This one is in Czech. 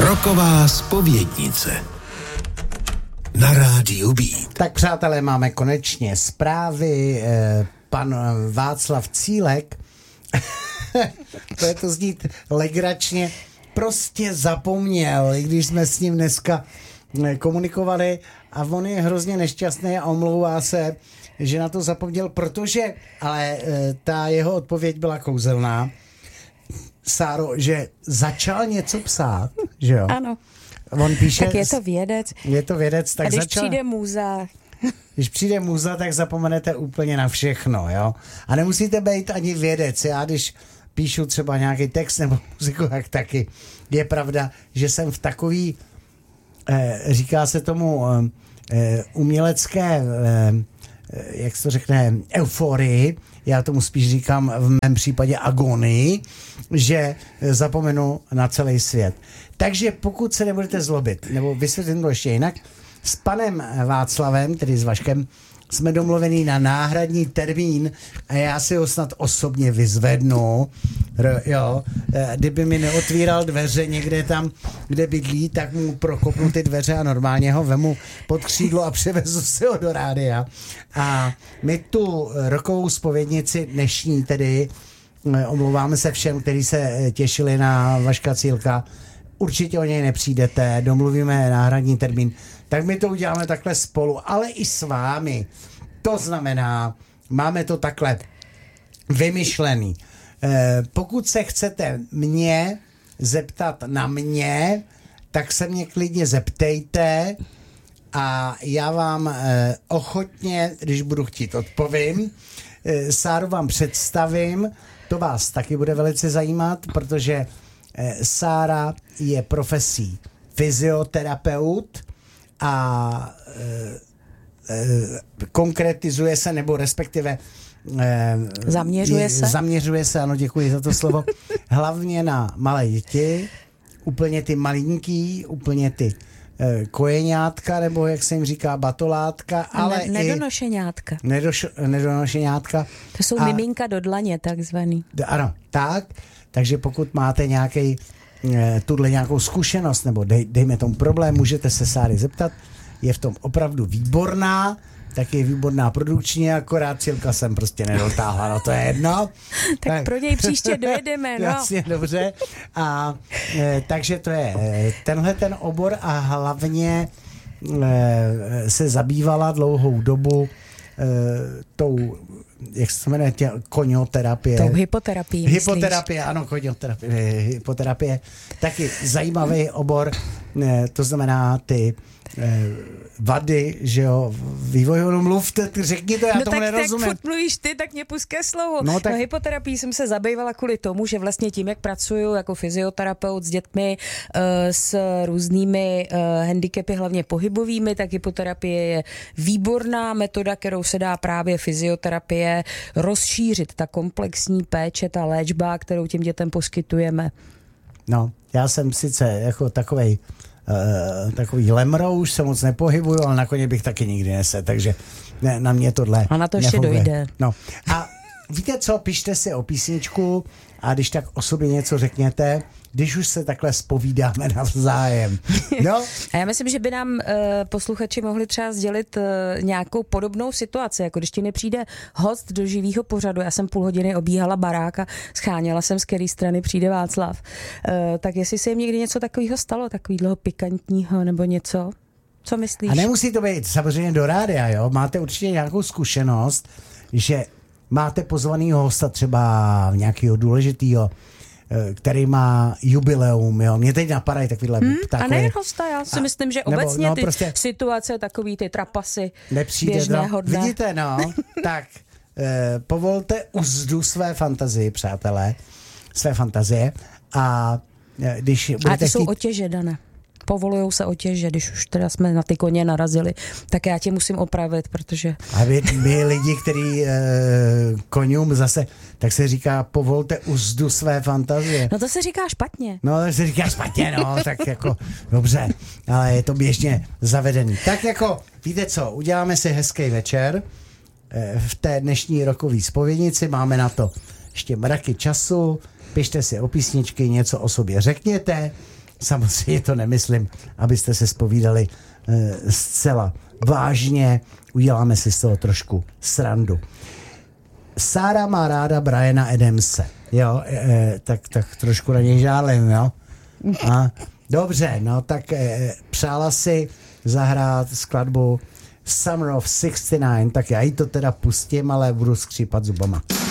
Roková zpovědnice na rádiu Beat. Tak přátelé, máme konečně zprávy. Pan Václav Cílek, to znít legračně, prostě zapomněl, i když jsme s ním dneska komunikovali, a on je hrozně nešťastný a omlouvá se, že na to zapomněl, protože, ale ta jeho odpověď byla kouzelná, Sáro, že začal něco psát, že jo? Ano. On píše, tak je to vědec. Je to vědec, tak a když začal... přijde muza... Když přijde muza, tak zapomenete úplně na všechno, jo? A nemusíte být ani vědec. Já když píšu třeba nějaký text nebo muziku, tak taky je pravda, že jsem v takový, říká se tomu, umělecké, jak se to řekne, euforii, já tomu spíš říkám v mém případě agonii, že zapomenu na celý svět. Takže pokud se nebudete zlobit, nebo vysvětlím to ještě jinak, s panem Václavem, tedy s Vaškem, jsme domluvení na náhradní termín a já si ho snad osobně vyzvednu. Jo, kdyby mi neotvíral dveře někde tam, kde bydlí, tak mu prokopnu ty dveře a normálně ho vemu pod křídlo a přivezu si ho do rádia. A my tu rokovou zpovědnici dnešní tedy, omlouváme se všem, kteří se těšili na Vaška Cílka, určitě o něj nepřijdete, domluvíme náhradní termín, tak my to uděláme takhle spolu, ale i s vámi. To znamená, máme to takhle vymyšlený. Pokud se chcete mě zeptat na mě, tak se mě klidně zeptejte a já vám ochotně, když budu chtít, odpovím. Sáru vám představím, to vás taky bude velice zajímat, protože Sára je profesí fyzioterapeut a konkretizuje se, nebo respektive zaměřuje se, ano, děkuji za to slovo, hlavně na malé děti, úplně ty malinký, úplně ty kojeňátka, nebo jak se jim říká, batolátka, ale nedonošeňátka. Nedonošeňátka. To jsou miminka do dlaně, takzvaný. Ano, tak. Takže pokud máte nějakou zkušenost, nebo dejme tomu problém, můžete se Sáry zeptat. Je v tom opravdu výborná, tak je výborná produkčně, akorát Cílka jsem prostě nedotáhla, no to je jedno. tak pro něj příště dojedeme, no. Jasně, dobře. A takže to je tenhle ten obor a hlavně se zabývala dlouhou dobu tou, jak se jmenuje, konioterapie. Tou hypoterapii. Hypoterapie, ano, konioterapie, hypoterapie. Taky zajímavý obor, to znamená ty vady, že jo, vývojovou mluvte, řekni to, já tomu nerozumím. No tak mluvíš ty, tak mě pust ke slovu. No, tak... hypoterapii jsem se zabývala kvůli tomu, že vlastně tím, jak pracuju jako fyzioterapeut s dětmi s různými handicapy, hlavně pohybovými, tak hypoterapie je výborná metoda, kterou se dá právě fyzioterapie rozšířit, ta komplexní péče, ta léčba, kterou těm dětem poskytujeme. No, já jsem sice jako takový lemrouš, se moc nepohybuju, ale na koně bych taky nikdy nesel, takže na mě tohle a na to ještě dojde. No. A víte co, pište si o písničku a když tak o sobě něco řekněte, když už se takhle zpovídáme navzájem. No? A já myslím, že by nám posluchači mohli třeba sdělit nějakou podobnou situaci, jako když ti nepřijde host do živýho pořadu, já jsem půl hodiny obíhala barák a scháněla jsem, z které strany přijde Václav. Tak jestli se jim někdy něco takového stalo, takového pikantního nebo něco, co myslíš? A nemusí to být samozřejmě do rádia, jo? Máte určitě nějakou zkušenost, že máte pozvanýho hosta třeba nějakého důležitého, který má jubileum, jo. Mě teď napadají takovýhle A nejen hosta, já si myslím, že obecně ty prostě situace, takový ty trapasy běžného dne. Vidíte, no, tak povolte uzdu své fantazii, přátelé, své fantazie a když budete ty jsou otěže, Dane. Povolujou se otěže, když už teda jsme na ty koně narazili, tak já tě musím opravit, protože... A my lidi, který koňům zase, tak se říká, povolte uzdu své fantazie. No to se říká špatně. No to se říká špatně, no, tak jako, dobře, ale je to běžně zavedený. Tak jako, víte co, uděláme si hezký večer v té dnešní rokové zpovědnici, máme na to ještě mraky času, pište si o písničky, něco o sobě řekněte samozřejmě to nemyslím, abyste se zpovídali zcela vážně, uděláme si z toho trošku srandu. Sára má ráda Briana Adamse, jo, tak trošku na něj žálím, jo. A, dobře, no tak přála si zahrát skladbu Summer of 69, tak já jí to teda pustím, ale budu skřípat zubama.